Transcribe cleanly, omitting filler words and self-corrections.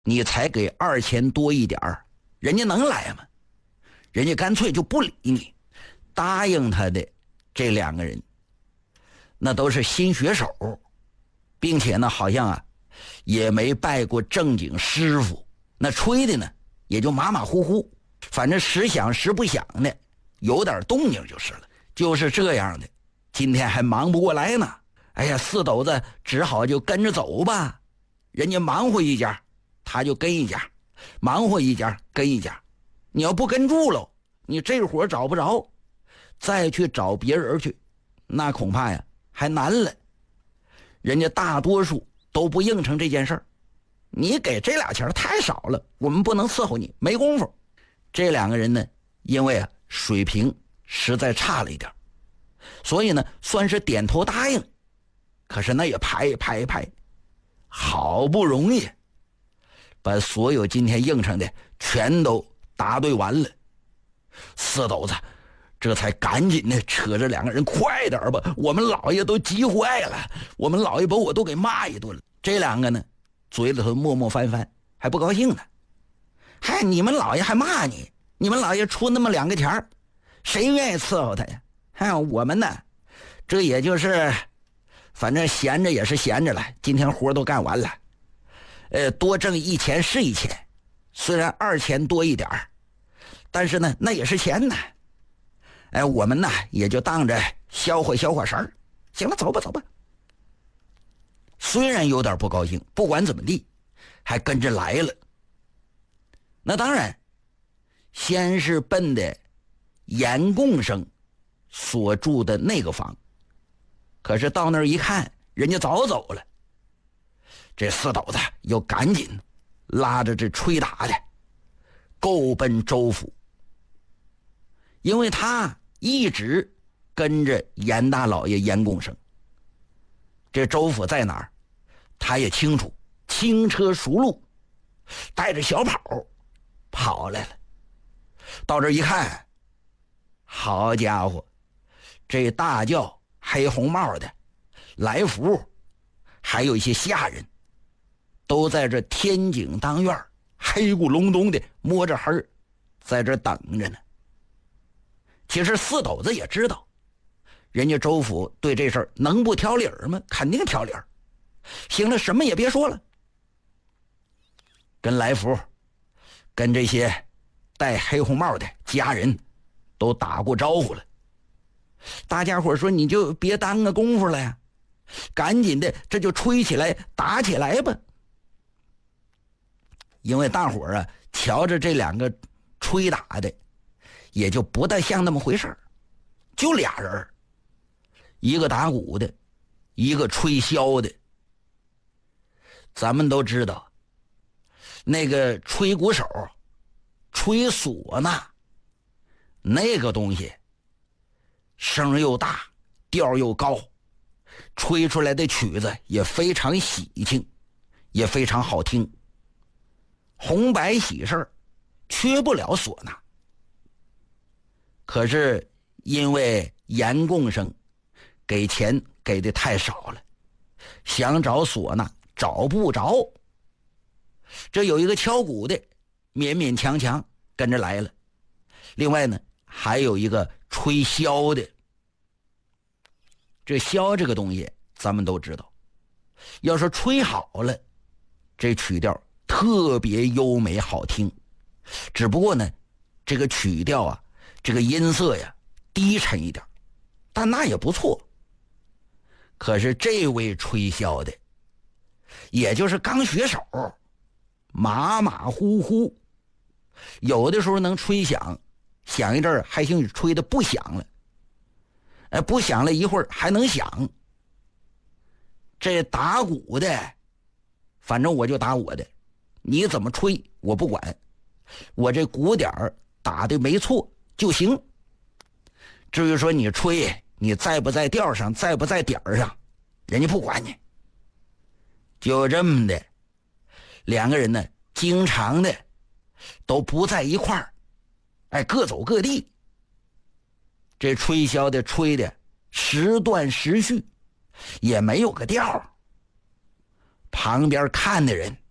你才给2000多一点儿，人家能来吗？人家干脆就不理你。答应他的这2个人，那都是新学手，并且呢，好像啊，也没拜过正经师傅，那吹的呢，也就马马虎虎，反正时响时不响的，有点动静就是了。就是这样的，今天还忙不过来呢。哎呀，四斗子只好就跟着走吧。人家忙活一家，他就跟一家；忙活一家，跟一家。你要不跟住喽，你这活找不着，再去找别人去，那恐怕呀还难了。人家大多数都不应承这件事儿，你给这俩钱太少了，我们不能伺候你，没工夫。这2个人呢，因为啊水平实在差了一点，所以呢算是点头答应。可是那也排，好不容易把所有今天应承的全都答对完了，四斗子这才赶紧的扯着2个人，快点吧，我们老爷都急坏了，我们老爷把我都给骂一顿了。这2个呢，嘴里头默默翻翻，还不高兴呢。嗨，你们老爷还骂你，你们老爷出那么2个钱，谁愿意伺候他呀？嗨，我们呢，这也就是反正闲着也是闲着了，今天活都干完了，多挣1000是1000，虽然2000多一点，但是呢那也是钱呢。我们呢也就当着消化消化神儿。行了，走吧走吧。虽然有点不高兴，不管怎么地还跟着来了。那当然先是奔的严贡生所住的那个房，可是到那儿一看，人家早走了。这四斗子又赶紧拉着这吹打的够奔州府，因为他一直跟着严大老爷严贡生，这州府在哪儿他也清楚，轻车熟路，带着小跑跑来了。到这一看，好家伙，这大轿黑红帽的来福，还有一些下人，都在这天井当院黑咕隆咚的摸着黑在这等着呢。其实四斗子也知道，人家州府对这事儿能不挑理儿吗？肯定挑理儿。行了，什么也别说了，跟来福跟这些戴黑红帽的家人都打过招呼了。大家伙说你就别耽搁功夫了呀，赶紧的这就吹起来打起来吧。因为大伙啊瞧着这2个吹打的也就不太像那么回事儿，就俩人，一个打鼓的，一个吹箫的。咱们都知道那个吹鼓手吹唢呐那个东西声又大，调又高，吹出来的曲子也非常喜庆，也非常好听。红白喜事缺不了唢呐。可是因为严贡生给钱给的太少了，想找唢呐找不着。这有一个敲鼓的勉勉强强跟着来了，另外呢还有一个吹箫的。这箫这个东西咱们都知道，要是吹好了，这曲调特别优美好听。只不过呢这个曲调啊，这个音色呀低沉一点，但那也不错。可是这位吹箫的也就是刚学手，马马虎虎，有的时候能吹响，响一阵儿还行，吹的不响了，不响了一会儿还能响。这打鼓的反正我就打我的，你怎么吹我不管，我这鼓点打的没错就行。至于说你吹你在不在调上，在不在点儿上，人家不管你。就这么的2个人呢经常的都不在一块儿，各走各地。这吹箫的吹的时断时续，也没有个调。旁边看的人